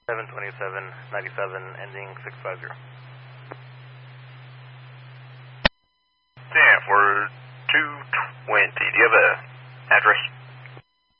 72797, ending 650. Yeah, for 220. Do you have a address?